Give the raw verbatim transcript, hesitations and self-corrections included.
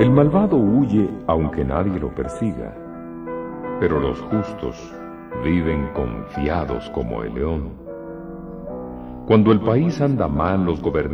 El malvado huye aunque nadie lo persiga, pero los justos viven confiados como el león. Cuando el país anda mal, los gobernantes